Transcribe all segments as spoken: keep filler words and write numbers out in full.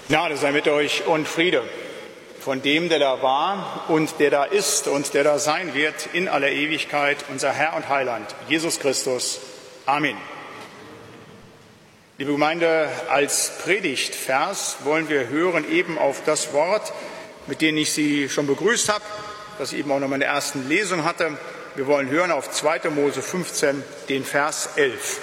Gnade sei mit euch und Friede von dem, der da war und der da ist und der da sein wird in aller Ewigkeit, unser Herr und Heiland, Jesus Christus. Amen. Liebe Gemeinde, als Predigtvers wollen wir hören eben auf das Wort, mit dem ich Sie schon begrüßt habe, das ich eben auch noch in der ersten Lesung hatte. Wir wollen hören auf zweiter Mose fünfzehn, den Vers elf.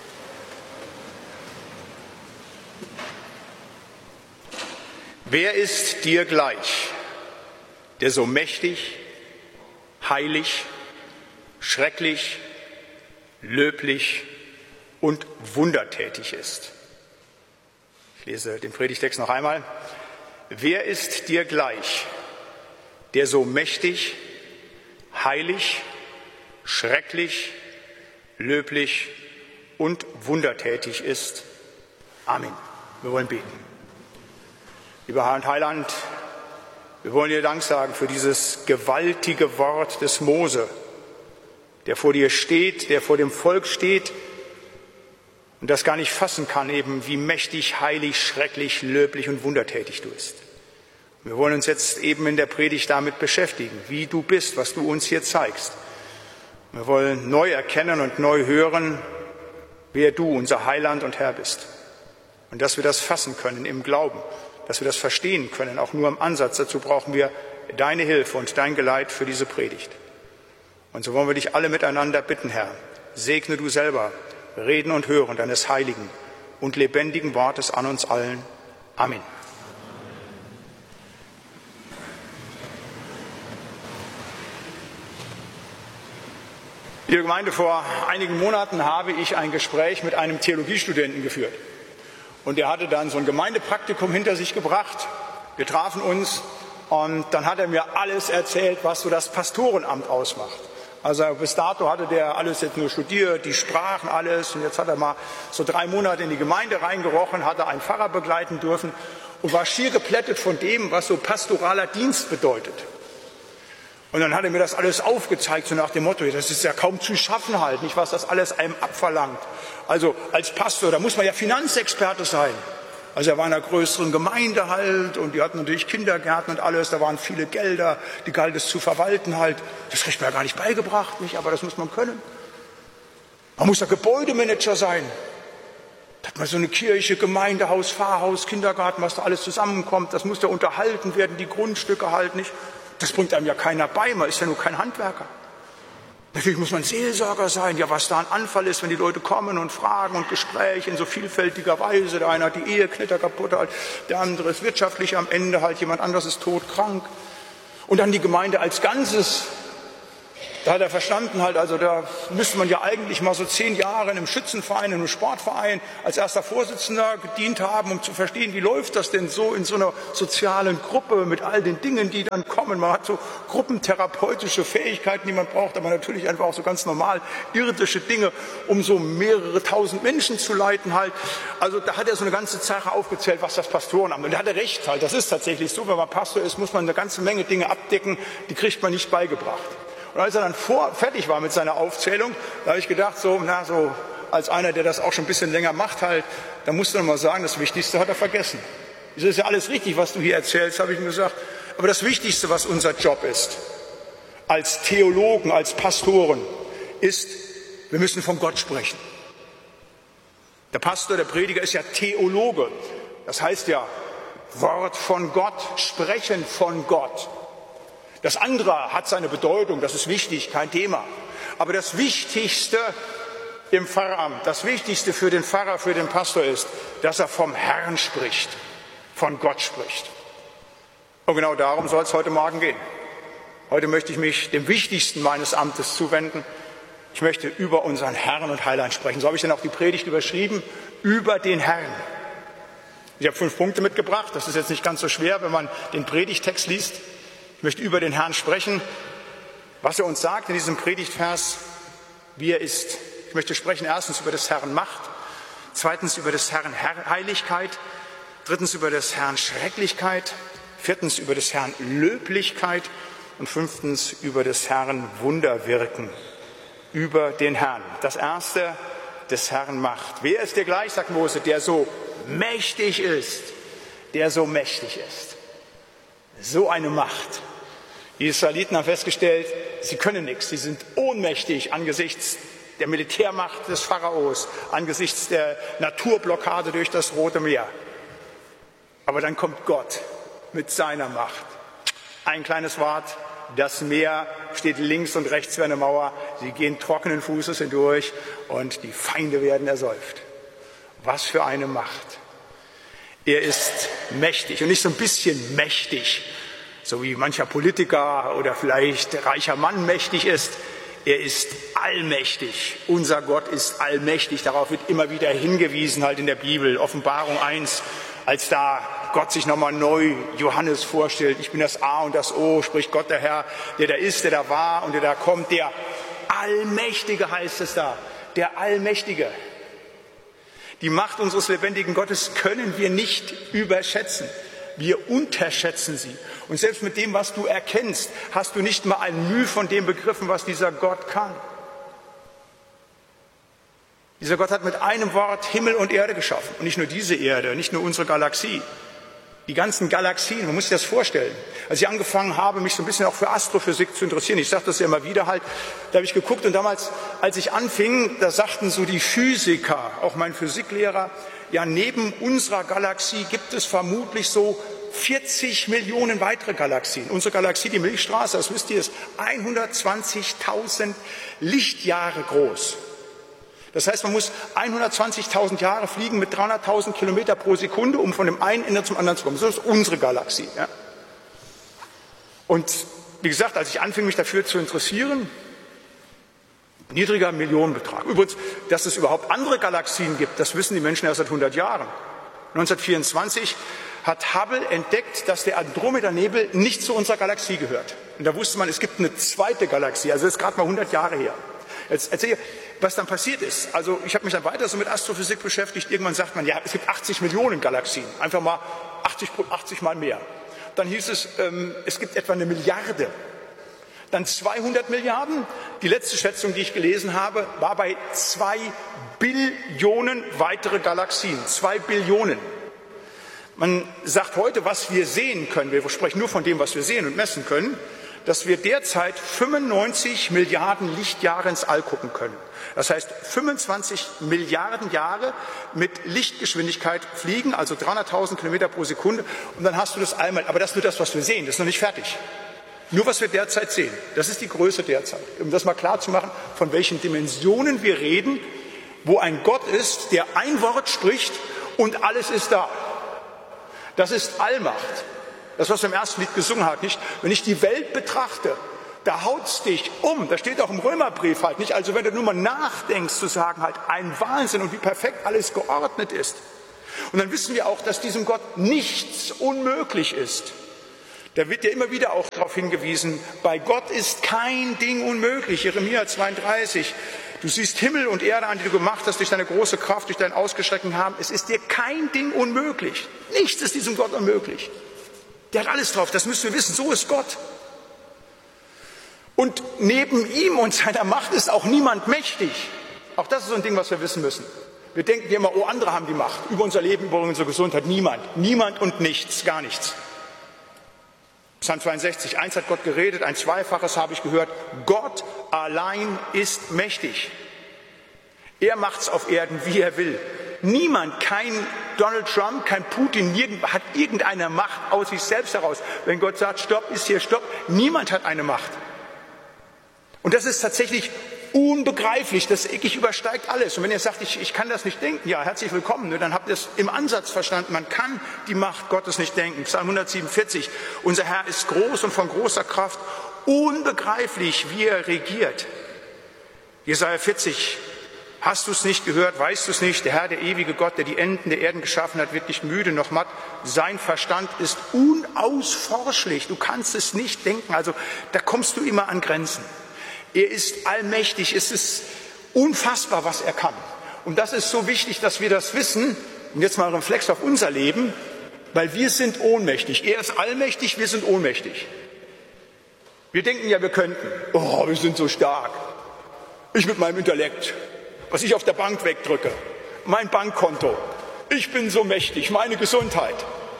Wer ist dir gleich, der so mächtig, heilig, schrecklich, löblich und wundertätig ist? Ich lese den Predigtext noch einmal. Wer ist dir gleich, der so mächtig, heilig, schrecklich, löblich und wundertätig ist? Amen. Wir wollen beten. Lieber Herr und Heiland, wir wollen dir Dank sagen für dieses gewaltige Wort des Mose, der vor dir steht, der vor dem Volk steht und das gar nicht fassen kann, eben wie mächtig, heilig, schrecklich, löblich und wundertätig du bist. Wir wollen uns jetzt eben in der Predigt damit beschäftigen, wie du bist, was du uns hier zeigst. Wir wollen neu erkennen und neu hören, wer du, unser Heiland und Herr bist. Und dass wir das fassen können im Glauben, dass wir das verstehen können, auch nur im Ansatz. Dazu brauchen wir deine Hilfe und dein Geleit für diese Predigt. Und so wollen wir dich alle miteinander bitten, Herr. Segne du selber Reden und Hören deines heiligen und lebendigen Wortes an uns allen. Amen. Liebe Gemeinde, vor einigen Monaten habe ich ein Gespräch mit einem Theologiestudenten geführt. Und er hatte dann so ein Gemeindepraktikum hinter sich gebracht. Wir trafen uns und dann hat er mir alles erzählt, was so das Pastorenamt ausmacht. Also bis dato hatte der alles jetzt nur studiert, die Sprachen alles. Und jetzt hat er mal so drei Monate in die Gemeinde reingerochen, hatte einen Pfarrer begleiten dürfen und war schier geplättet von dem, was so pastoraler Dienst bedeutet. Und dann hat er mir das alles aufgezeigt, so nach dem Motto, das ist ja kaum zu schaffen halt, nicht, was das alles einem abverlangt. Also als Pastor, da muss man ja Finanzexperte sein. Also er war in einer größeren Gemeinde halt und die hatten natürlich Kindergärten und alles, da waren viele Gelder, die galt es zu verwalten halt. Das kriegt man ja gar nicht beigebracht, nicht, aber das muss man können. Man muss ja Gebäudemanager sein. Da hat man so eine Kirche, Gemeindehaus, Pfarrhaus, Kindergarten, was da alles zusammenkommt, das muss ja unterhalten werden, die Grundstücke halt nicht. Das bringt einem ja keiner bei, man ist ja nur kein Handwerker. Natürlich muss man Seelsorger sein, ja, was da ein Anfall ist, wenn die Leute kommen und fragen und Gespräche in so vielfältiger Weise. Der eine hat die Eheknitter kaputt, halt, der andere ist wirtschaftlich am Ende, halt jemand anderes ist todkrank. Und dann die Gemeinde als Ganzes. Da hat er verstanden halt, also da müsste man ja eigentlich mal so zehn Jahre in einem Schützenverein, in einem Sportverein als erster Vorsitzender gedient haben, um zu verstehen, wie läuft das denn so in so einer sozialen Gruppe mit all den Dingen, die dann kommen. Man hat so gruppentherapeutische Fähigkeiten, die man braucht, aber natürlich einfach auch so ganz normal irdische Dinge, um so mehrere tausend Menschen zu leiten halt. Also da hat er so eine ganze Sache aufgezählt, was das Pastorenamt. Und da hat er recht halt, das ist tatsächlich so, wenn man Pastor ist, muss man eine ganze Menge Dinge abdecken, die kriegt man nicht beigebracht. Und als er dann vor, fertig war mit seiner Aufzählung, da habe ich gedacht, so, na, so, als einer, der das auch schon ein bisschen länger macht halt, da musst du noch mal sagen, das Wichtigste hat er vergessen. Das ist ja alles richtig, was du hier erzählst, habe ich ihm gesagt. Aber das Wichtigste, was unser Job ist, als Theologen, als Pastoren, ist, wir müssen von Gott sprechen. Der Pastor, der Prediger ist ja Theologe. Das heißt ja, Wort von Gott, Sprechen von Gott. Das andere hat seine Bedeutung, das ist wichtig, kein Thema. Aber das Wichtigste im Pfarramt, das Wichtigste für den Pfarrer, für den Pastor ist, dass er vom Herrn spricht, von Gott spricht. Und genau darum soll es heute Morgen gehen. Heute möchte ich mich dem Wichtigsten meines Amtes zuwenden. Ich möchte über unseren Herrn und Heiland sprechen. So habe ich dann auch die Predigt überschrieben, über den Herrn. Ich habe fünf Punkte mitgebracht, das ist jetzt nicht ganz so schwer, wenn man den Predigtext liest. Ich möchte über den Herrn sprechen, was er uns sagt in diesem Predigtvers, wie er ist. Ich möchte sprechen erstens über des Herrn Macht, zweitens über des Herrn Heiligkeit, drittens über des Herrn Schrecklichkeit, viertens über des Herrn Löblichkeit und fünftens über des Herrn Wunderwirken. Über den Herrn. Das erste, des Herrn Macht. Wer ist dir gleich, sagt Mose, der so mächtig ist, der so mächtig ist. So eine Macht. Die Israeliten haben festgestellt, sie können nichts. Sie sind ohnmächtig angesichts der Militärmacht des Pharaos, angesichts der Naturblockade durch das Rote Meer. Aber dann kommt Gott mit seiner Macht. Ein kleines Wort, das Meer steht links und rechts wie eine Mauer. Sie gehen trockenen Fußes hindurch und die Feinde werden ersäuft. Was für eine Macht. Er ist mächtig und nicht so ein bisschen mächtig, so wie mancher Politiker oder vielleicht reicher Mann mächtig ist. Er ist allmächtig. Unser Gott ist allmächtig. Darauf wird immer wieder hingewiesen halt in der Bibel. Offenbarung eins, als da Gott sich nochmal neu Johannes vorstellt. Ich bin das A und das O, spricht Gott der Herr, der da ist, der da war und der da kommt. Der Allmächtige heißt es da. Der Allmächtige. Die Macht unseres lebendigen Gottes können wir nicht überschätzen. Wir unterschätzen sie. Und selbst mit dem, was du erkennst, hast du nicht mal ein Mühe von dem begriffen, was dieser Gott kann. Dieser Gott hat mit einem Wort Himmel und Erde geschaffen. Und nicht nur diese Erde, nicht nur unsere Galaxie. Die ganzen Galaxien, man muss sich das vorstellen. Als ich angefangen habe, mich so ein bisschen auch für Astrophysik zu interessieren, ich sage das ja immer wieder halt, da habe ich geguckt und damals, als ich anfing, da sagten so die Physiker, auch mein Physiklehrer, ja, neben unserer Galaxie gibt es vermutlich so vierzig Millionen weitere Galaxien. Unsere Galaxie, die Milchstraße, das wisst ihr, ist hundertzwanzigtausend Lichtjahre groß. Das heißt, man muss hundertzwanzigtausend Jahre fliegen mit dreihunderttausend Kilometer pro Sekunde, um von dem einen Ende zum anderen zu kommen. Das ist unsere Galaxie. Ja? Und wie gesagt, als ich anfing, mich dafür zu interessieren, niedriger Millionenbetrag. Übrigens, dass es überhaupt andere Galaxien gibt, das wissen die Menschen erst seit hundert Jahren. neunzehnhundertvierundzwanzig hat Hubble entdeckt, dass der Andromeda-Nebel nicht zu unserer Galaxie gehört. Und da wusste man, es gibt eine zweite Galaxie. Also das ist gerade mal hundert Jahre her. Jetzt erzähle ich, was dann passiert ist. Also ich habe mich dann weiter so mit Astrophysik beschäftigt. Irgendwann sagt man, ja, es gibt achtzig Millionen Galaxien. Einfach mal achtzig, achtzig Mal mehr. Dann hieß es, ähm, es gibt etwa eine Milliarde. Dann zweihundert Milliarden. Die letzte Schätzung, die ich gelesen habe, war bei zwei Billionen weitere Galaxien. Zwei Billionen. Man sagt heute, was wir sehen können, wir sprechen nur von dem, was wir sehen und messen können, dass wir derzeit fünfundneunzig Milliarden Lichtjahre ins All gucken können. Das heißt, fünfundzwanzig Milliarden Jahre mit Lichtgeschwindigkeit fliegen, also dreihunderttausend Kilometer pro Sekunde, und dann hast du das einmal. Aber das ist nur das, was wir sehen, das ist noch nicht fertig. Nur was wir derzeit sehen, das ist die Größe derzeit. Um das mal klar zu machen, von welchen Dimensionen wir reden, wo ein Gott ist, der ein Wort spricht und alles ist da. Das ist Allmacht. Das, was wir im ersten Lied gesungen haben, nicht? Wenn ich die Welt betrachte, da haut's dich um. Das steht auch im Römerbrief halt nicht. Also wenn du nur mal nachdenkst, zu sagen halt ein Wahnsinn und wie perfekt alles geordnet ist. Und dann wissen wir auch, dass diesem Gott nichts unmöglich ist. Da wird ja immer wieder auch darauf hingewiesen, bei Gott ist kein Ding unmöglich. Jeremia zweiunddreißig. Du siehst Himmel und Erde an, die du gemacht hast, durch deine große Kraft, durch deinen ausgestreckten Arm. Es ist dir kein Ding unmöglich. Nichts ist diesem Gott unmöglich. Der hat alles drauf, das müssen wir wissen, so ist Gott. Und neben ihm und seiner Macht ist auch niemand mächtig. Auch das ist so ein Ding, was wir wissen müssen. Wir denken immer, oh, andere haben die Macht, über unser Leben, über unsere Gesundheit. Niemand, niemand und nichts, gar nichts. Psalm zweiundsechzig, eins hat Gott geredet, ein Zweifaches habe ich gehört. Gott allein ist mächtig. Er macht's auf Erden, wie er will. Niemand, kein Donald Trump, kein Putin, hat irgendeine Macht aus sich selbst heraus. Wenn Gott sagt, stopp, ist hier stopp. Niemand hat eine Macht. Und das ist tatsächlich unbegreiflich. Das ich übersteigt alles. Und wenn ihr sagt, ich, ich kann das nicht denken, ja, herzlich willkommen. Dann habt ihr es im Ansatz verstanden. Man kann die Macht Gottes nicht denken. Psalm hundertsiebenundvierzig. Unser Herr ist groß und von großer Kraft. Unbegreiflich, wie er regiert. Jesaja vierzig. Hast du es nicht gehört, weißt du es nicht? Der Herr, der ewige Gott, der die Enden der Erden geschaffen hat, wird nicht müde noch matt. Sein Verstand ist unausforschlich. Du kannst es nicht denken. Also da kommst du immer an Grenzen. Er ist allmächtig. Es ist unfassbar, was er kann. Und das ist so wichtig, dass wir das wissen. Und jetzt mal ein Reflex auf unser Leben, weil wir sind ohnmächtig. Er ist allmächtig, wir sind ohnmächtig. Wir denken ja, wir könnten. Oh, wir sind so stark. Ich mit meinem Intellekt. Was ich auf der Bank wegdrücke, mein Bankkonto. Ich bin so mächtig, meine Gesundheit.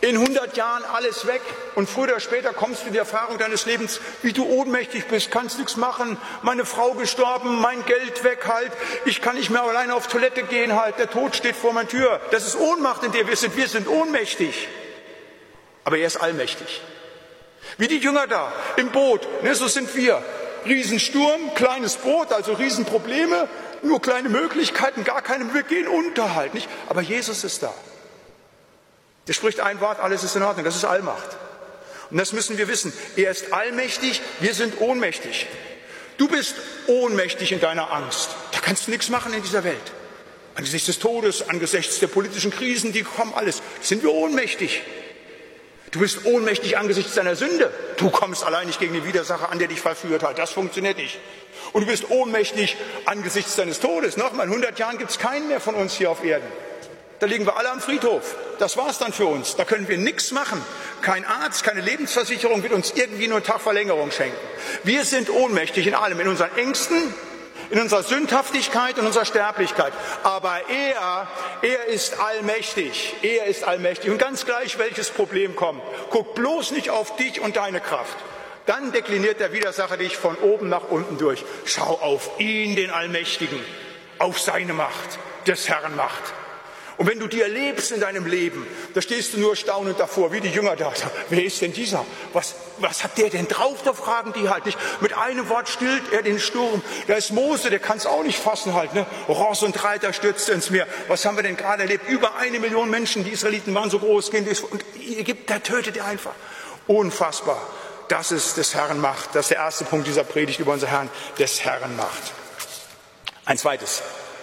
In hundert Jahren alles weg und früher oder später kommst du in die Erfahrung deines Lebens, wie du ohnmächtig bist, kannst nichts machen, meine Frau gestorben, mein Geld weg halt, ich kann nicht mehr alleine auf Toilette gehen halt, der Tod steht vor meiner Tür. Das ist Ohnmacht, in der wir sind, wir sind ohnmächtig. Aber er ist allmächtig. Wie die Jünger da im Boot, ne, so sind wir. Riesensturm, kleines Boot, also Riesenprobleme, nur kleine Möglichkeiten, gar keine, wir gehen unter halt, nicht? Aber Jesus ist da. Der spricht ein Wort, alles ist in Ordnung, das ist Allmacht. Und das müssen wir wissen. Er ist allmächtig, wir sind ohnmächtig. Du bist ohnmächtig in deiner Angst. Da kannst du nichts machen in dieser Welt. Angesichts des Todes, angesichts der politischen Krisen, die kommen alles, sind wir ohnmächtig. Du bist ohnmächtig angesichts deiner Sünde. Du kommst allein nicht gegen den Widersacher an, der dich verführt hat. Das funktioniert nicht. Und du bist ohnmächtig angesichts deines Todes. Nochmal, in hundert Jahren gibt es keinen mehr von uns hier auf Erden. Da liegen wir alle am Friedhof. Das war's dann für uns. Da können wir nichts machen. Kein Arzt, keine Lebensversicherung wird uns irgendwie nur einen Tag Verlängerung schenken. Wir sind ohnmächtig in allem, in unseren Ängsten, in unserer Sündhaftigkeit und unserer Sterblichkeit. Aber er, er ist allmächtig. Er ist allmächtig. Und ganz gleich, welches Problem kommt. Guck bloß nicht auf dich und deine Kraft. Dann dekliniert der Widersacher dich von oben nach unten durch. Schau auf ihn, den Allmächtigen, auf seine Macht, des Herrn Macht. Und wenn du die erlebst in deinem Leben, da stehst du nur staunend davor, wie die Jünger da. Wer ist denn dieser? Was, was hat der denn drauf? Da fragen die halt nicht. Mit einem Wort stillt er den Sturm. Da ist Mose, der kann es auch nicht fassen halt. Ne? Ross und Reiter stürzte ins Meer. Was haben wir denn gerade erlebt? Über eine Million Menschen, die Israeliten waren so groß. Und Ägypten, da tötet er einfach. Unfassbar. Das ist des Herrn Macht. Das ist der erste Punkt dieser Predigt über unser Herrn, des Herrn Macht. Ein zweites.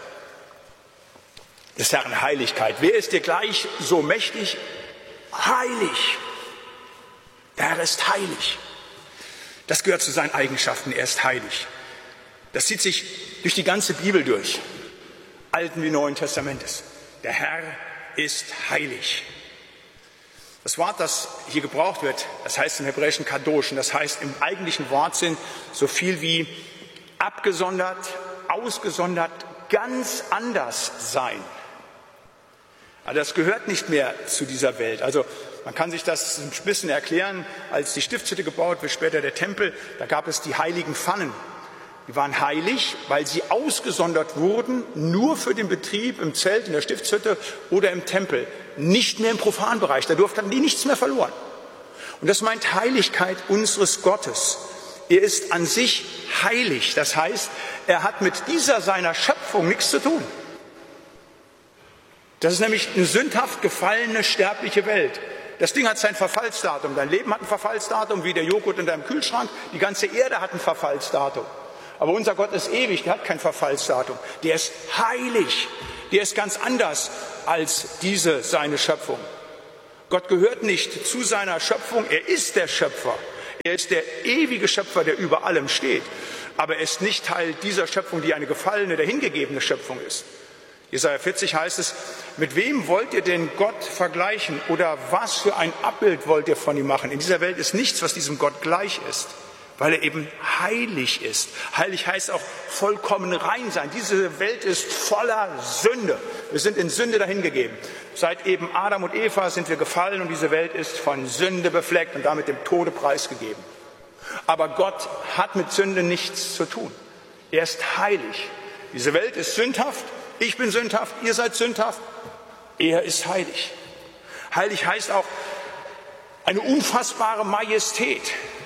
Des Herrn Heiligkeit. Wer ist dir gleich so mächtig? Heilig. Der Herr ist heilig. Das gehört zu seinen Eigenschaften. Er ist heilig. Das zieht sich durch die ganze Bibel durch. Alten wie Neuen Testamentes. Der Herr ist heilig. Das Wort, das hier gebraucht wird, das heißt im Hebräischen Kadosh. Und das heißt im eigentlichen Wortsinn so viel wie abgesondert, ausgesondert, ganz anders sein. Aber das gehört nicht mehr zu dieser Welt. Also man kann sich das ein bisschen erklären, als die Stiftshütte gebaut wird, später der Tempel, da gab es die heiligen Pfannen. Die waren heilig, weil sie ausgesondert wurden, nur für den Betrieb im Zelt, in der Stiftshütte oder im Tempel. Nicht mehr im Profanbereich, da durften die nichts mehr verloren. Und das meint Heiligkeit unseres Gottes. Er ist an sich heilig, das heißt, er hat mit dieser seiner Schöpfung nichts zu tun. Das ist nämlich eine sündhaft gefallene, sterbliche Welt. Das Ding hat sein Verfallsdatum. Dein Leben hat ein Verfallsdatum, wie der Joghurt in deinem Kühlschrank. Die ganze Erde hat ein Verfallsdatum. Aber unser Gott ist ewig, der hat kein Verfallsdatum. Der ist heilig. Der ist ganz anders als diese seine Schöpfung. Gott gehört nicht zu seiner Schöpfung. Er ist der Schöpfer. Er ist der ewige Schöpfer, der über allem steht. Aber er ist nicht Teil dieser Schöpfung, die eine gefallene, dahingegebene Schöpfung ist. Jesaja vierzig heißt es, mit wem wollt ihr denn Gott vergleichen oder was für ein Abbild wollt ihr von ihm machen? In dieser Welt ist nichts, was diesem Gott gleich ist, weil er eben heilig ist. Heilig heißt auch vollkommen rein sein. Diese Welt ist voller Sünde. Wir sind in Sünde dahingegeben. Seit eben Adam und Eva sind wir gefallen und diese Welt ist von Sünde befleckt und damit dem Tode preisgegeben. Aber Gott hat mit Sünde nichts zu tun. Er ist heilig. Diese Welt ist sündhaft. Ich bin sündhaft, ihr seid sündhaft, er ist heilig. Heilig heißt auch eine unfassbare Majestät.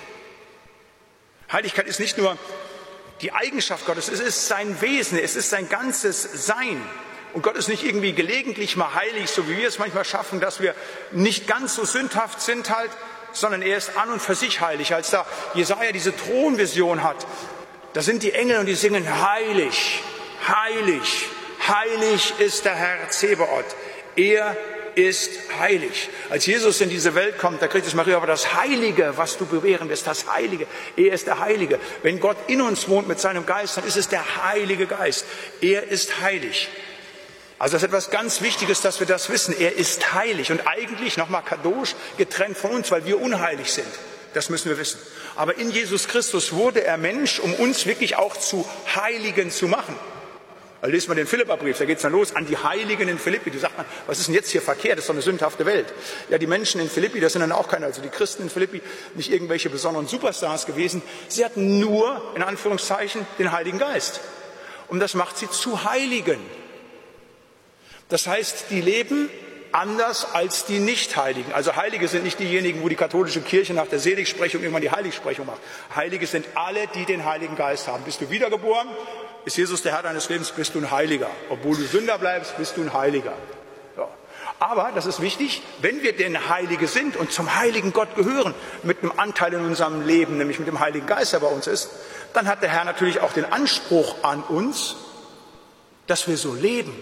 Heiligkeit ist nicht nur die Eigenschaft Gottes, es ist sein Wesen, es ist sein ganzes Sein. Und Gott ist nicht irgendwie gelegentlich mal heilig, so wie wir es manchmal schaffen, dass wir nicht ganz so sündhaft sind halt, sondern er ist an und für sich heilig. Als da Jesaja diese Thronvision hat, da sind die Engel und die singen heilig, heilig. Heilig ist der Herr Zebaoth. Er ist heilig. Als Jesus in diese Welt kommt, da kriegt es Maria aber das Heilige, was du bewähren wirst, das Heilige. Er ist der Heilige. Wenn Gott in uns wohnt mit seinem Geist, dann ist es der Heilige Geist. Er ist heilig. Also das ist etwas ganz Wichtiges, dass wir das wissen. Er ist heilig und eigentlich, nochmal Kadosh, getrennt von uns, weil wir unheilig sind. Das müssen wir wissen. Aber in Jesus Christus wurde er Mensch, um uns wirklich auch zu Heiligen zu machen. Also lest mal den Philipperbrief, da geht es dann los, an die Heiligen in Philippi. Da sagt man, was ist denn jetzt hier verkehrt? Das ist doch eine sündhafte Welt. Ja, die Menschen in Philippi, das sind dann auch keine, also die Christen in Philippi, nicht irgendwelche besonderen Superstars gewesen. Sie hatten nur, in Anführungszeichen, den Heiligen Geist. Und das macht sie zu Heiligen. Das heißt, die leben anders als die Nicht-Heiligen. Also Heilige sind nicht diejenigen, wo die katholische Kirche nach der Seligsprechung irgendwann die Heiligsprechung macht. Heilige sind alle, die den Heiligen Geist haben. Bist du wiedergeboren? Ist Jesus der Herr deines Lebens? Bist du ein Heiliger. Obwohl du Sünder bleibst, bist du ein Heiliger. Ja. Aber, das ist wichtig, wenn wir denn Heilige sind und zum heiligen Gott gehören, mit einem Anteil in unserem Leben, nämlich mit dem Heiligen Geist, der bei uns ist, dann hat der Herr natürlich auch den Anspruch an uns, dass wir so leben.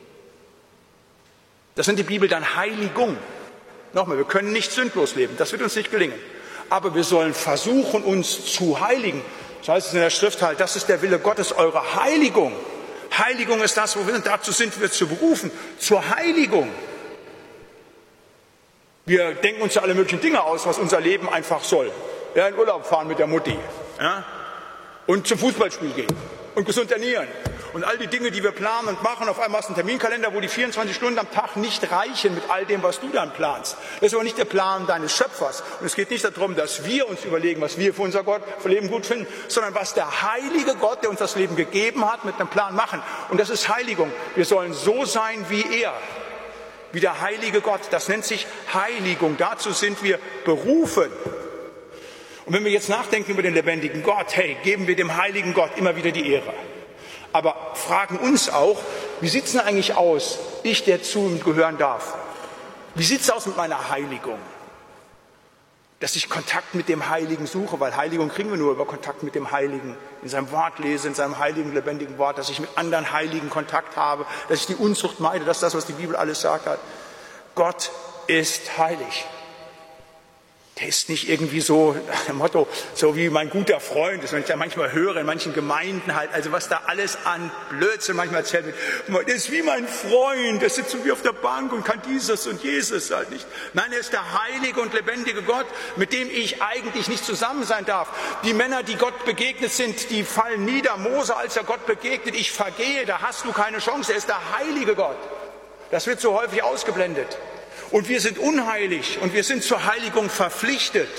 Das nennt die Bibel dann Heiligung. Nochmal, wir können nicht sündlos leben, das wird uns nicht gelingen. Aber wir sollen versuchen, uns zu heiligen. Das heißt es in der Schrift halt, das ist der Wille Gottes, eure Heiligung. Heiligung ist das, wo wir sind. Dazu sind wir zu berufen, zur Heiligung. Wir denken uns ja alle möglichen Dinge aus, was unser Leben einfach soll. Ja, in Urlaub fahren mit der Mutti. Ja? Und zum Fußballspiel gehen. Und gesund ernähren. Und all die Dinge, die wir planen und machen, auf einmal hast du einen Terminkalender, wo die vierundzwanzig Stunden am Tag nicht reichen mit all dem, was du dann planst. Das ist aber nicht der Plan deines Schöpfers. Und es geht nicht darum, dass wir uns überlegen, was wir für unser Gott, für Leben gut finden, sondern was der heilige Gott, der uns das Leben gegeben hat, mit einem Plan machen. Und das ist Heiligung. Wir sollen so sein wie er. Wie der heilige Gott. Das nennt sich Heiligung. Dazu sind wir berufen. Und wenn wir jetzt nachdenken über den lebendigen Gott, hey, geben wir dem heiligen Gott immer wieder die Ehre. Aber fragen uns auch, wie sieht es denn eigentlich aus, ich, der zu ihm gehören darf? Wie sieht es aus mit meiner Heiligung? Dass ich Kontakt mit dem Heiligen suche, weil Heiligung kriegen wir nur über Kontakt mit dem Heiligen. In seinem Wort lese, in seinem heiligen, lebendigen Wort, dass ich mit anderen Heiligen Kontakt habe, dass ich die Unzucht meide, das ist das, was die Bibel alles sagt hat. Gott ist heilig. Der ist nicht irgendwie so, nach dem Motto, so wie mein guter Freund ist, wenn ich da manchmal höre, in manchen Gemeinden halt, also was da alles an Blödsinn manchmal erzählt wird. Der ist wie mein Freund, der sitzt so wie auf der Bank und kann dieses und Jesus halt nicht. Nein, er ist der heilige und lebendige Gott, mit dem ich eigentlich nicht zusammen sein darf. Die Männer, die Gott begegnet sind, die fallen nieder. Mose, als er Gott begegnet, ich vergehe, da hast du keine Chance. Er ist der heilige Gott. Das wird so häufig ausgeblendet. Und wir sind unheilig und wir sind zur Heiligung verpflichtet.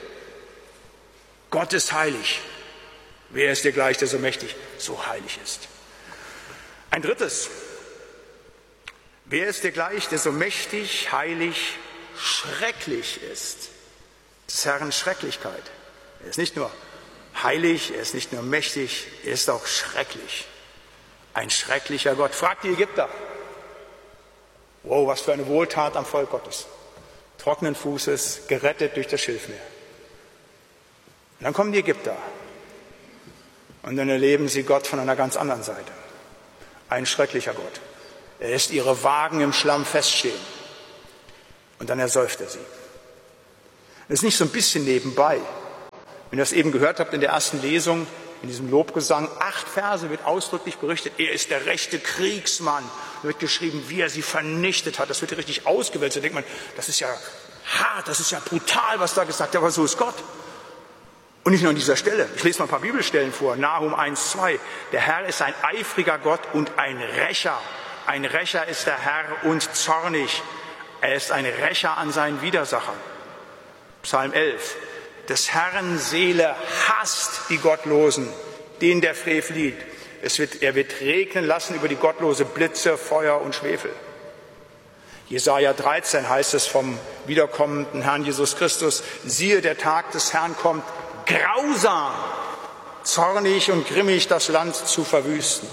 Gott ist heilig. Wer ist dir gleich, der so mächtig, so heilig ist? Ein drittes. Wer ist dir gleich, der so mächtig, heilig, schrecklich ist? Des Herrn Schrecklichkeit. Er ist nicht nur heilig, er ist nicht nur mächtig, er ist auch schrecklich. Ein schrecklicher Gott. Fragt die Ägypter. Wow, was für eine Wohltat am Volk Gottes. Trockenen Fußes, gerettet durch das Schilfmeer. Und dann kommen die Ägypter. Und dann erleben sie Gott von einer ganz anderen Seite. Ein schrecklicher Gott. Er lässt ihre Wagen im Schlamm feststehen. Und dann ersäuft er sie. Das ist nicht so ein bisschen nebenbei. Wenn ihr das eben gehört habt in der ersten Lesung, in diesem Lobgesang, acht Verse wird ausdrücklich berichtet, er ist der rechte Kriegsmann. Da wird geschrieben, wie er sie vernichtet hat. Das wird richtig ausgewälzt. Da denkt man, das ist ja hart, das ist ja brutal, was da gesagt wird. Aber so ist Gott. Und nicht nur an dieser Stelle. Ich lese mal ein paar Bibelstellen vor. Nahum eins, zwei. Der Herr ist ein eifriger Gott und ein Rächer. Ein Rächer ist der Herr und zornig. Er ist ein Rächer an seinen Widersachern. Psalm elf. Des Herrn Seele hasst die Gottlosen, den der Frevel liebt. Es wird, er wird regnen lassen über die Gottlose Blitze, Feuer und Schwefel. Jesaja dreizehn heißt es vom wiederkommenden Herrn Jesus Christus, siehe, der Tag des Herrn kommt, grausam, zornig und grimmig das Land zu verwüsten.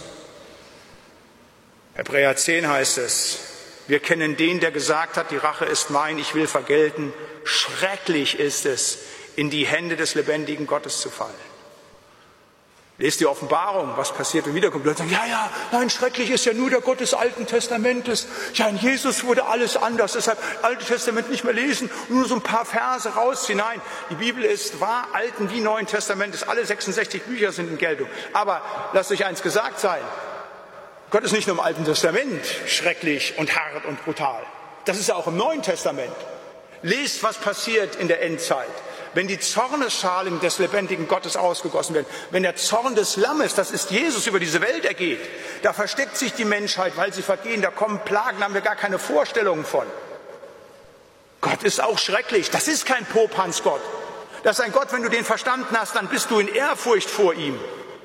Hebräer zehn heißt es, wir kennen den, der gesagt hat, die Rache ist mein, ich will vergelten. Schrecklich ist es, in die Hände des lebendigen Gottes zu fallen. Lest die Offenbarung, was passiert, wenn wiederkommt. Leute sagen, ja, ja, nein, schrecklich ist ja nur der Gott des Alten Testamentes. Ja, in Jesus wurde alles anders, deshalb Alte Testament nicht mehr lesen und nur so ein paar Verse rausziehen. Nein, die Bibel ist wahr, Alten wie Neuen Testamentes, alle sechsundsechzig Bücher sind in Geltung. Aber lasst euch eins gesagt sein, Gott ist nicht nur im Alten Testament schrecklich und hart und brutal. Das ist ja auch im Neuen Testament. Lest, was passiert in der Endzeit. wenn die Zornesschalen des lebendigen Gottes ausgegossen werden, wenn der Zorn des Lammes, das ist Jesus, über diese Welt ergeht, da versteckt sich die Menschheit, weil sie vergehen, da kommen Plagen, da haben wir gar keine Vorstellungen von. Gott ist auch schrecklich, das ist kein Popanzgott. Das ist ein Gott, wenn du den verstanden hast, dann bist du in Ehrfurcht vor ihm.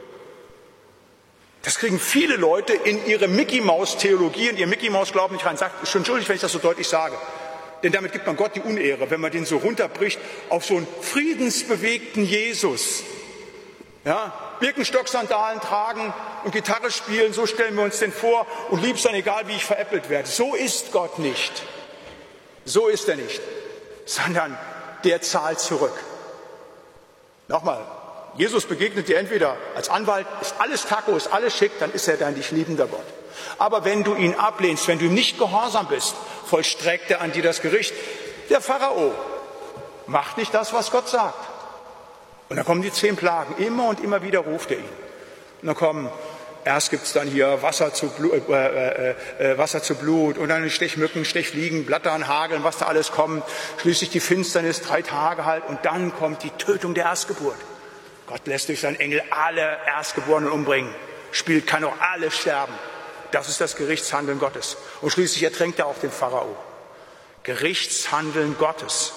Das kriegen viele Leute in ihre Mickey-Maus-Theologie, in ihr Mickey-Maus-Glauben nicht rein. Sagt, schon entschuldigt, wenn ich das so deutlich sage. Denn damit gibt man Gott die Unehre, wenn man den so runterbricht auf so einen friedensbewegten Jesus. Ja, Birkenstock-Sandalen tragen und Gitarre spielen, so stellen wir uns den vor. Und lieb's dann, egal wie ich veräppelt werde. So ist Gott nicht. So ist er nicht. Sondern der zahlt zurück. Nochmal. Jesus begegnet dir entweder als Anwalt, ist alles Taco, ist alles schick, dann ist er dein dich liebender Gott. Aber wenn du ihn ablehnst, wenn du ihm nicht gehorsam bist, vollstreckt er an dir das Gericht. Der Pharao macht nicht das, was Gott sagt. Und dann kommen die zehn Plagen. Immer und immer wieder ruft er ihn. Und dann kommen, erst gibt es dann hier Wasser zu, Blut, äh, äh, äh, Wasser zu Blut und dann Stechmücken, Stechfliegen, Blattern, Hageln, was da alles kommt. Schließlich die Finsternis, drei Tage halt. Und dann kommt die Tötung der Erstgeburt. Gott lässt durch seinen Engel alle Erstgeborenen umbringen. Spielt, kann auch alle sterben. Das ist das Gerichtshandeln Gottes. Und schließlich ertränkt er auch den Pharao. Gerichtshandeln Gottes.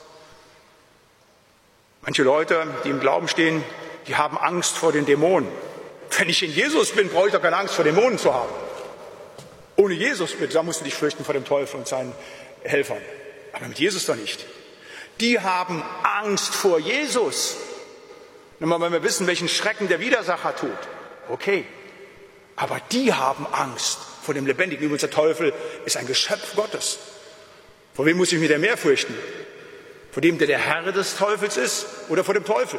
Manche Leute, die im Glauben stehen, die haben Angst vor den Dämonen. Wenn ich in Jesus bin, brauche ich doch keine Angst vor Dämonen zu haben. Ohne Jesus, da musst du dich fürchten vor dem Teufel und seinen Helfern. Aber mit Jesus doch nicht. Die haben Angst vor Jesus. Nur mal, wenn wir wissen, welchen Schrecken der Widersacher tut. Okay. Aber die haben Angst vor dem Lebendigen. Übrigens, der Teufel ist ein Geschöpf Gottes. Vor wem muss ich mich denn mehr fürchten? Vor dem, der der Herr des Teufels ist, oder vor dem Teufel?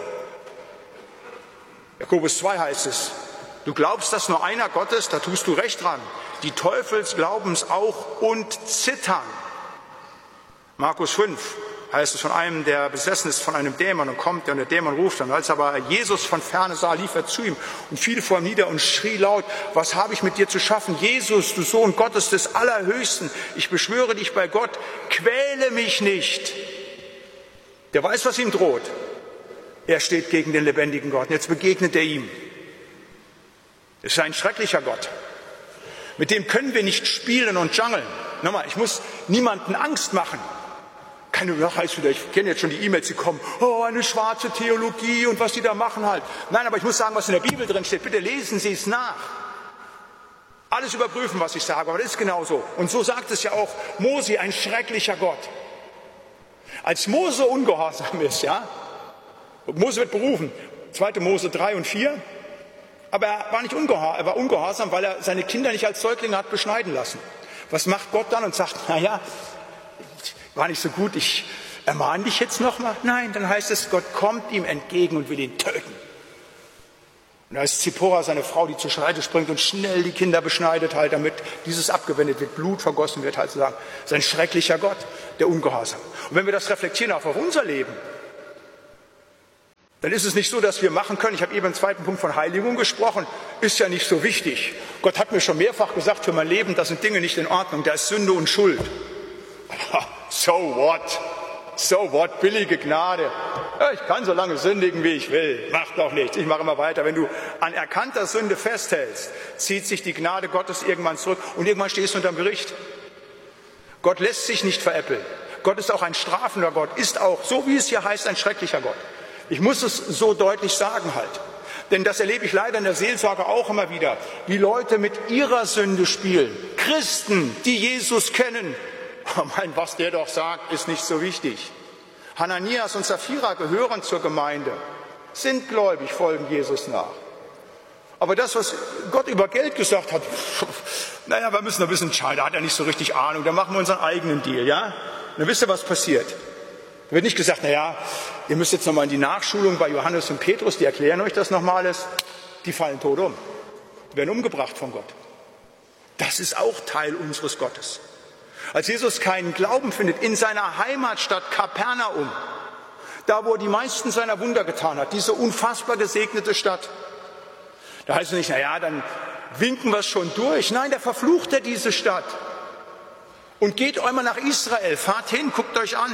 Jakobus zwei heißt es, du glaubst, dass nur einer Gott ist, da tust du recht dran. Die Teufels glauben es auch und zittern. Markus fünf heißt es von einem, der besessen ist von einem Dämon und kommt, und der Dämon ruft dann. Als aber Jesus von ferne sah, lief er zu ihm und fiel vor ihm nieder und schrie laut, was habe ich mit dir zu schaffen? Jesus, du Sohn Gottes des Allerhöchsten, ich beschwöre dich bei Gott, quäle mich nicht. Der weiß, was ihm droht. Er steht gegen den lebendigen Gott. Und jetzt begegnet er ihm. Es ist ein schrecklicher Gott. Mit dem können wir nicht spielen und jungeln. Nochmal, ich muss niemanden Angst machen. Keine Nachheiß wieder, ich kenne jetzt schon die E-Mails, die kommen, oh, eine schwarze Theologie und was die da machen halt. Nein, aber ich muss sagen, was in der Bibel drin steht, bitte lesen Sie es nach. Alles überprüfen, was ich sage, aber das ist genauso. Und so sagt es ja auch Mose, ein schrecklicher Gott. Als Mose ungehorsam ist, ja, Mose wird berufen, zweite Mose drei und vier, aber er war nicht ungehorsam, er war ungehorsam, weil er seine Kinder nicht als Säuglinge hat beschneiden lassen. Was macht Gott dann und sagt, naja, war nicht so gut, ich ermahne dich jetzt nochmal? Nein, dann heißt es, Gott kommt ihm entgegen und will ihn töten. Und da ist Zippora, seine Frau, die zur Seite springt und schnell die Kinder beschneidet, halt, damit dieses abgewendet wird, Blut vergossen wird, halt zu sagen. Das ist ein schrecklicher Gott, der Ungehorsam. Und wenn wir das reflektieren auch auf unser Leben, dann ist es nicht so, dass wir machen können, ich habe eben im zweiten Punkt von Heiligung gesprochen, ist ja nicht so wichtig. Gott hat mir schon mehrfach gesagt, für mein Leben, da sind Dinge nicht in Ordnung, da ist Sünde und Schuld. So what? So what? Billige Gnade. Ja, ich kann so lange sündigen, wie ich will. Macht doch nichts. Ich mache immer weiter. Wenn du an erkannter Sünde festhältst, zieht sich die Gnade Gottes irgendwann zurück und irgendwann stehst du unterm Gericht. Gott lässt sich nicht veräppeln. Gott ist auch ein strafender Gott, ist auch, so wie es hier heißt, ein schrecklicher Gott. Ich muss es so deutlich sagen halt. Denn das erlebe ich leider in der Seelsorge auch immer wieder, wie Leute mit ihrer Sünde spielen. Christen, die Jesus kennen. Oh mein, was der doch sagt, ist nicht so wichtig. Hananias und Sapphira gehören zur Gemeinde, sind gläubig, folgen Jesus nach. Aber das, was Gott über Geld gesagt hat, naja, wir müssen ein bisschen entscheiden, da hat er nicht so richtig Ahnung, dann machen wir unseren eigenen Deal, ja? Und dann wisst ihr, was passiert. Da wird nicht gesagt, naja, ihr müsst jetzt nochmal in die Nachschulung bei Johannes und Petrus, die erklären euch das nochmal alles. Die fallen tot um, die werden umgebracht von Gott. Das ist auch Teil unseres Gottes. Als Jesus keinen Glauben findet in seiner Heimatstadt Kapernaum, da wo er die meisten seiner Wunder getan hat, diese unfassbar gesegnete Stadt, da heißt es nicht, naja, dann winken wir es schon durch. Nein, da verflucht er diese Stadt. Und geht einmal nach Israel, fahrt hin, guckt euch an.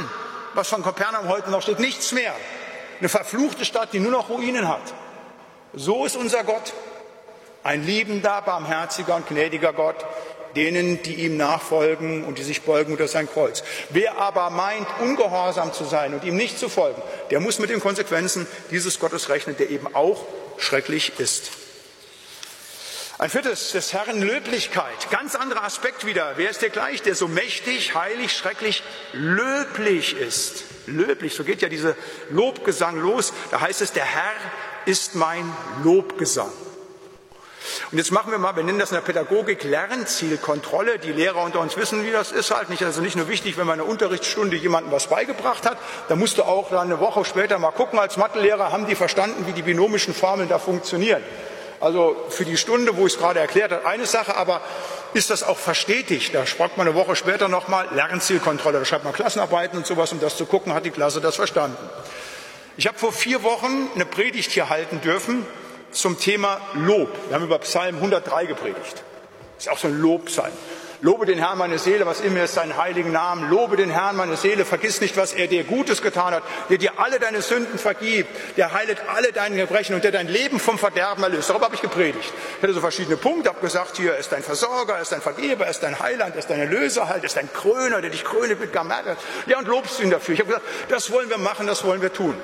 was von Kapernaum heute noch steht, nichts mehr. Eine verfluchte Stadt, die nur noch Ruinen hat. So ist unser Gott, ein liebender, barmherziger und gnädiger Gott, denen, die ihm nachfolgen und die sich beugen unter sein Kreuz. Wer aber meint, ungehorsam zu sein und ihm nicht zu folgen, der muss mit den Konsequenzen dieses Gottes rechnen, der eben auch schrecklich ist. Ein viertes, des Herrn Löblichkeit. Ganz anderer Aspekt wieder. Wer ist der gleich, der so mächtig, heilig, schrecklich, löblich ist? Löblich, so geht ja dieser Lobgesang los. Da heißt es, der Herr ist mein Lobgesang. Und jetzt machen wir mal, wir nennen das in der Pädagogik Lernzielkontrolle. Die Lehrer unter uns wissen, wie das ist halt nicht. Also nicht nur wichtig, wenn man in einer Unterrichtsstunde jemandem was beigebracht hat, da musst du auch dann eine Woche später mal gucken als Mathelehrer, haben die verstanden, wie die binomischen Formeln da funktionieren. Also für die Stunde, wo ich es gerade erklärt habe, eine Sache, aber ist das auch verstetigt? Da fragt man eine Woche später nochmal Lernzielkontrolle. Da schreibt man Klassenarbeiten und sowas, um das zu gucken, hat die Klasse das verstanden. Ich habe vor vier Wochen eine Predigt hier halten dürfen zum Thema Lob. Wir haben über Psalm hundertdrei gepredigt. Das ist auch so ein Lobpsalm. Lobe den Herrn, meine Seele, was immer ist, seinen heiligen Namen. Lobe den Herrn, meine Seele, vergiss nicht, was er dir Gutes getan hat, der dir alle deine Sünden vergibt, der heilet alle deine Gebrechen und der dein Leben vom Verderben erlöst. Darüber habe ich gepredigt. Ich hatte so verschiedene Punkte, habe gesagt, hier ist dein Versorger, er ist dein Vergeber, er ist dein Heiland, er ist dein Erlöser, halt, er ist dein Kröner, der dich krönet mit Gamerk. Ja, und lobst ihn dafür. Ich habe gesagt, das wollen wir machen, das wollen wir tun.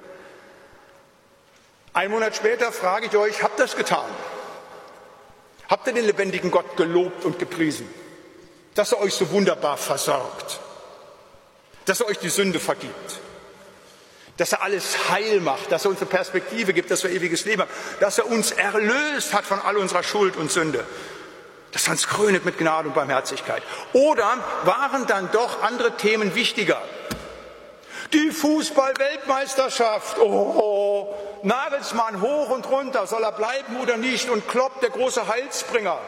Ein Monat später frage ich euch, habt ihr das getan? Habt ihr den lebendigen Gott gelobt und gepriesen, dass er euch so wunderbar versorgt, dass er euch die Sünde vergibt, dass er alles heil macht, dass er uns eine Perspektive gibt, dass wir ewiges Leben haben, dass er uns erlöst hat von all unserer Schuld und Sünde, dass er uns krönet mit Gnade und Barmherzigkeit? Oder waren dann doch andere Themen wichtiger? Die Fußball-Weltmeisterschaft, oh, Nagelsmann hoch und runter, soll er bleiben oder nicht? Und Klopp, der große Heilsbringer.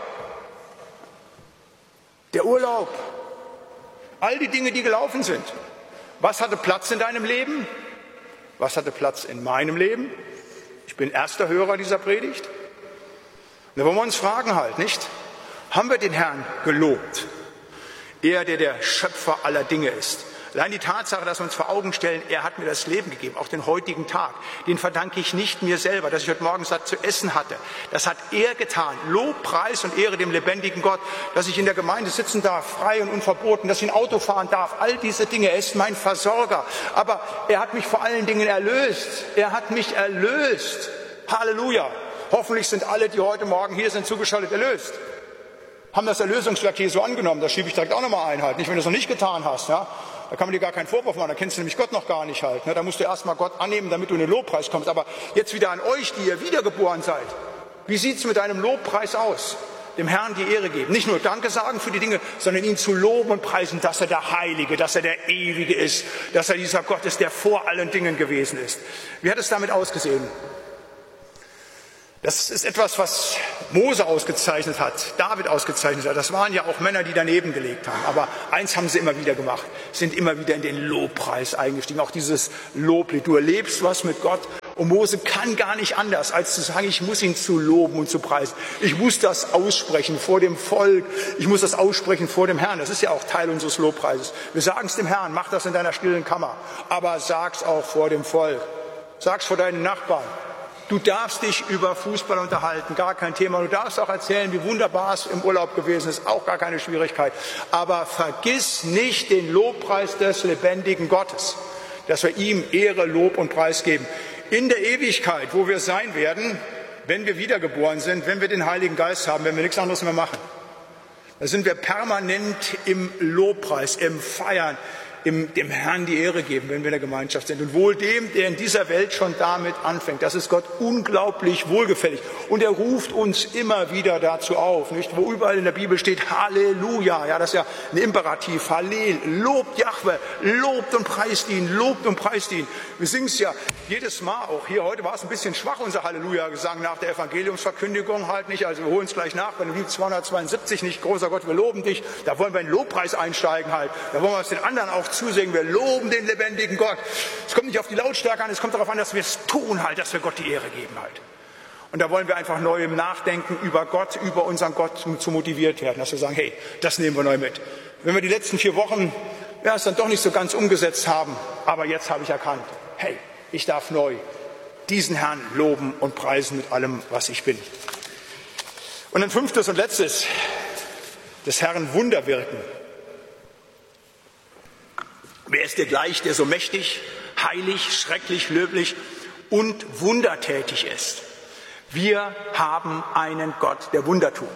Der Urlaub, all die Dinge, die gelaufen sind. Was hatte Platz in deinem Leben? Was hatte Platz in meinem Leben? Ich bin erster Hörer dieser Predigt. Da wollen wir uns fragen halt, nicht? Haben wir den Herrn gelobt? Er, der der Schöpfer aller Dinge ist. Allein die Tatsache, dass wir uns vor Augen stellen, er hat mir das Leben gegeben, auch den heutigen Tag, den verdanke ich nicht mir selber, dass ich heute Morgen satt zu essen hatte. Das hat er getan. Lob, Preis und Ehre dem lebendigen Gott, dass ich in der Gemeinde sitzen darf, frei und unverboten, dass ich ein Auto fahren darf. All diese Dinge, er ist mein Versorger. Aber er hat mich vor allen Dingen erlöst. Er hat mich erlöst. Halleluja. Hoffentlich sind alle, die heute Morgen hier sind, zugeschaltet, erlöst. Haben das Erlösungswerk Jesu angenommen. Das schiebe ich direkt auch nochmal ein halt. Nicht, wenn du es noch nicht getan hast, ja. Da kann man dir gar keinen Vorwurf machen, da kennst du nämlich Gott noch gar nicht halt. Ne? Da musst du erstmal Gott annehmen, damit du in den Lobpreis kommst. Aber jetzt wieder an euch, die ihr wiedergeboren seid. Wie sieht es mit deinem Lobpreis aus? Dem Herrn die Ehre geben. Nicht nur Danke sagen für die Dinge, sondern ihn zu loben und preisen, dass er der Heilige, dass er der Ewige ist, dass er dieser Gott ist, der vor allen Dingen gewesen ist. Wie hat es damit ausgesehen? Das ist etwas, was Mose ausgezeichnet hat, David ausgezeichnet hat. Das waren ja auch Männer, die daneben gelegt haben. Aber eins haben sie immer wieder gemacht, sind immer wieder in den Lobpreis eingestiegen. Auch dieses Loblied, du erlebst was mit Gott. Und Mose kann gar nicht anders, als zu sagen, ich muss ihn zu loben und zu preisen. Ich muss das aussprechen vor dem Volk. Ich muss das aussprechen vor dem Herrn. Das ist ja auch Teil unseres Lobpreises. Wir sagen es dem Herrn, mach das in deiner stillen Kammer. Aber sag's auch vor dem Volk. Sag's vor deinen Nachbarn. Du darfst dich über Fußball unterhalten, gar kein Thema. Du darfst auch erzählen, wie wunderbar es im Urlaub gewesen ist, auch gar keine Schwierigkeit. Aber vergiss nicht den Lobpreis des lebendigen Gottes, dass wir ihm Ehre, Lob und Preis geben. In der Ewigkeit, wo wir sein werden, wenn wir wiedergeboren sind, wenn wir den Heiligen Geist haben, wenn wir nichts anderes mehr machen, da sind wir permanent im Lobpreis, im Feiern, im, dem Herrn die Ehre geben, wenn wir in der Gemeinschaft sind. Und wohl dem, der in dieser Welt schon damit anfängt. Das ist Gott unglaublich wohlgefällig. Und er ruft uns immer wieder dazu auf, nicht? Wo überall in der Bibel steht Halleluja. Ja, das ist ja ein Imperativ. Hallel. Lobt Jahwe. Lobt und preist ihn. Lobt und preist ihn. Wir singen es ja jedes Mal auch. Hier heute war es ein bisschen schwach, unser Halleluja-Gesang nach der Evangeliumsverkündigung halt nicht. Also wir holen es gleich nach. Bei dem Lied zweihundertzweiundsiebzig nicht. Großer Gott, wir loben dich. Da wollen wir in den Lobpreis einsteigen halt. Da wollen wir es den anderen auch zusingen, wir loben den lebendigen Gott. Es kommt nicht auf die Lautstärke an, es kommt darauf an, dass wir es tun halt, dass wir Gott die Ehre geben halt. Und da wollen wir einfach neu im Nachdenken über Gott, über unseren Gott zu motiviert werden, dass wir sagen, hey, das nehmen wir neu mit. Wenn wir die letzten vier Wochen ja, es dann doch nicht so ganz umgesetzt haben. Aber jetzt habe ich erkannt, hey, ich darf neu diesen Herrn loben und preisen mit allem, was ich bin. Und ein fünftes und letztes, des Herrn Wunder wirken. Wer ist dir gleich, der so mächtig, heilig, schrecklich, löblich und wundertätig ist? Wir haben einen Gott, der Wunder tut.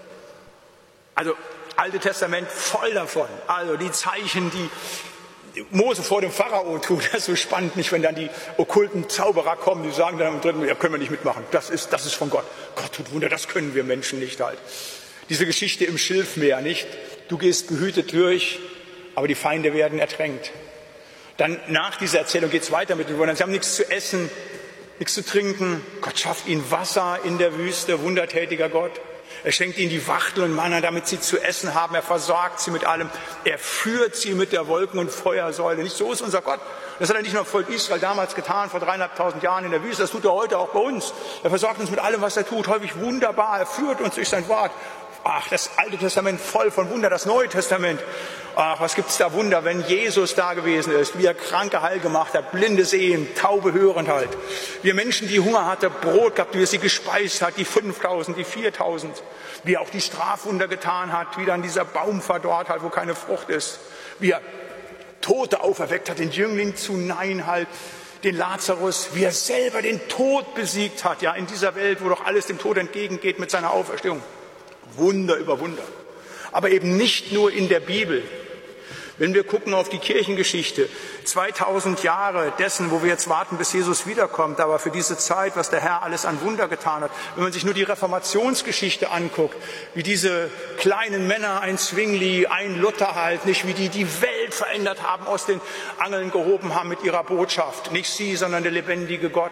Also, Alte Testament voll davon. Also die Zeichen, die Mose vor dem Pharao tut, das ist so spannend, nicht, wenn dann die okkulten Zauberer kommen, die sagen dann im dritten, ja, können wir nicht mitmachen. Das ist, das ist von Gott. Gott tut Wunder, das können wir Menschen nicht halt. Diese Geschichte im Schilfmeer, nicht? Du gehst behütet durch, aber die Feinde werden ertränkt. Dann nach dieser Erzählung geht es weiter mit den Wundern. Sie haben nichts zu essen, nichts zu trinken. Gott schafft ihnen Wasser in der Wüste, wundertätiger Gott. Er schenkt ihnen die Wachtel und Manna, damit sie zu essen haben. Er versorgt sie mit allem. Er führt sie mit der Wolken- und Feuersäule. Nicht so ist unser Gott. Das hat er nicht nur Volk Israel damals getan, vor dreieinhalbtausend Jahren in der Wüste. Das tut er heute auch bei uns. Er versorgt uns mit allem, was er tut. Häufig wunderbar. Er führt uns durch sein Wort. Ach, das Alte Testament voll von Wunder, das Neue Testament. Ach, was gibt's da Wunder, wenn Jesus da gewesen ist, wie er Kranke heil gemacht hat, Blinde sehen, Taube hören halt. Wie er Menschen, die Hunger hatte, Brot gehabt, wie er sie gespeist hat, die fünftausend, die viertausend. Wie er auch die Strafwunder getan hat, wie dann dieser Baum verdorrt hat, wo keine Frucht ist. Wie er Tote auferweckt hat, den Jüngling zu Nein halt, den Lazarus, wie er selber den Tod besiegt hat, ja, in dieser Welt, wo doch alles dem Tod entgegengeht mit seiner Auferstehung. Wunder über Wunder. Aber eben nicht nur in der Bibel. Wenn wir gucken auf die Kirchengeschichte, zweitausend Jahre dessen, wo wir jetzt warten, bis Jesus wiederkommt, aber für diese Zeit, was der Herr alles an Wunder getan hat, wenn man sich nur die Reformationsgeschichte anguckt, wie diese kleinen Männer, ein Zwingli, ein Luther halt, nicht, wie die die Welt verändert haben, aus den Angeln gehoben haben mit ihrer Botschaft. Nicht sie, sondern der lebendige Gott.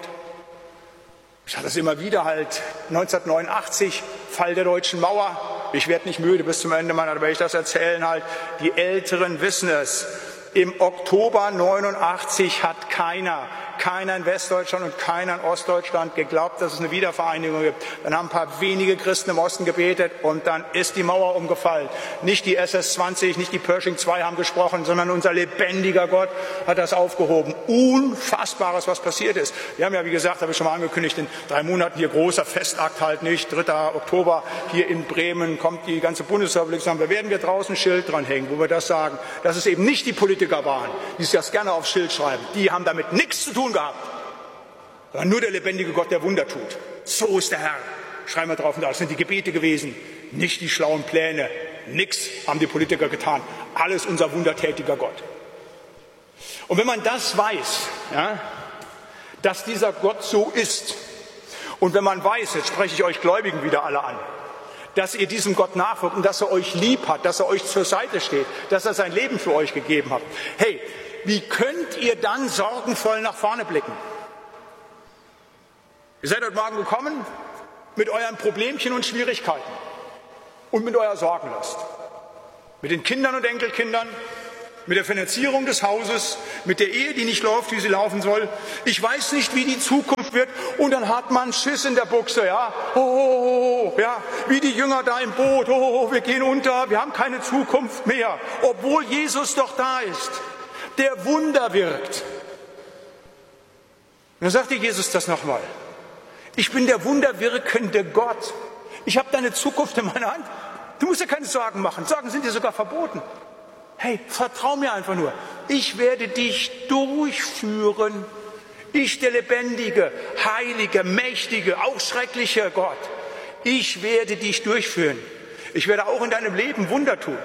Ich hatte es immer wieder halt, neunzehnhundertneunundachtzig, Fall der Deutschen Mauer. Ich werde nicht müde bis zum Ende meiner, da werde ich das erzählen halt. Die Älteren wissen es. Im Oktober neunundachtzig hat keiner, keiner in Westdeutschland und keiner in Ostdeutschland geglaubt, dass es eine Wiedervereinigung gibt. Dann haben ein paar wenige Christen im Osten gebetet und dann ist die Mauer umgefallen. Nicht die S S zwanzig, nicht die Pershing zwei haben gesprochen, sondern unser lebendiger Gott hat das aufgehoben. Unfassbares, was passiert ist. Wir haben ja, wie gesagt, habe ich schon mal angekündigt, in drei Monaten hier großer Festakt halt nicht. dritter Oktober hier in Bremen kommt die ganze Bundesrepublik zusammen. Da werden wir draußen ein Schild dranhängen, wo wir das sagen. Das ist eben nicht die Politiker waren, die sich das gerne aufs Schild schreiben. Die haben damit nichts zu tun gehabt, sondern nur der lebendige Gott, der Wunder tut. So ist der Herr. Schreiben wir drauf. Und das sind die Gebete gewesen, nicht die schlauen Pläne. Nichts haben die Politiker getan. Alles unser wundertätiger Gott. Und wenn man das weiß, ja, dass dieser Gott so ist, und wenn man weiß, jetzt spreche ich euch Gläubigen wieder alle an, dass ihr diesem Gott nachfolgt und dass er euch lieb hat, dass er euch zur Seite steht, dass er sein Leben für euch gegeben hat. Hey, wie könnt ihr dann sorgenvoll nach vorne blicken? Ihr seid heute Morgen gekommen mit euren Problemchen und Schwierigkeiten und mit eurer Sorgenlast. Mit den Kindern und Enkelkindern, mit der Finanzierung des Hauses, mit der Ehe, die nicht läuft, wie sie laufen soll. Ich weiß nicht, wie die Zukunft wird. Und dann hat man Schiss in der Buchse, ja. Oh, oh, oh, ja, wie die Jünger da im Boot. Oh, oh, wir gehen unter, wir haben keine Zukunft mehr. Obwohl Jesus doch da ist, der Wunder wirkt. Und dann sagte Jesus das nochmal. Ich bin der wunderwirkende Gott. Ich habe deine Zukunft in meiner Hand. Du musst dir keine Sorgen machen. Sorgen sind dir sogar verboten. Hey, vertrau mir einfach nur. Ich werde dich durchführen. Ich, der lebendige, heilige, mächtige, auch schreckliche Gott. Ich werde dich durchführen. Ich werde auch in deinem Leben Wunder tun. Und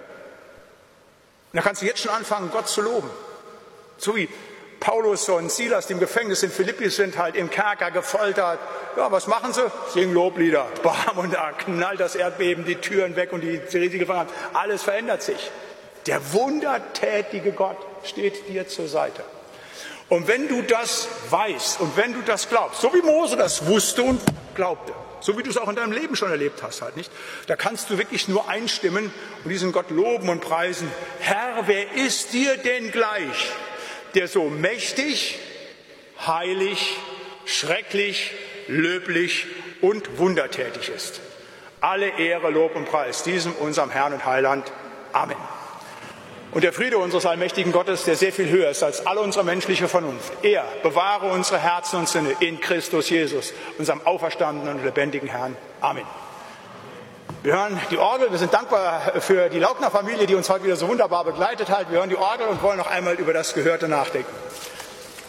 da kannst du jetzt schon anfangen, Gott zu loben. So wie Paulus und Silas, die im Gefängnis in Philippi sind, halt im Kerker gefoltert. Ja, was machen sie? Singen Loblieder. Bam, und da knallt das Erdbeben, die Türen weg und die riesige Gefangenen. Alles verändert sich. Der wundertätige Gott steht dir zur Seite. Und wenn du das weißt und wenn du das glaubst, so wie Mose das wusste und glaubte, so wie du es auch in deinem Leben schon erlebt hast, halt nicht, da kannst du wirklich nur einstimmen und diesen Gott loben und preisen. Herr, wer ist dir denn gleich, der so mächtig, heilig, schrecklich, löblich und wundertätig ist? Alle Ehre, Lob und Preis diesem unserem Herrn und Heiland. Amen. Und der Friede unseres allmächtigen Gottes, der sehr viel höher ist als alle unsere menschliche Vernunft, er bewahre unsere Herzen und Sinne in Christus Jesus, unserem auferstandenen und lebendigen Herrn. Amen. Wir hören die Orgel. Wir sind dankbar für die Laubner-Familie, die uns heute wieder so wunderbar begleitet hat. Wir hören die Orgel und wollen noch einmal über das Gehörte nachdenken.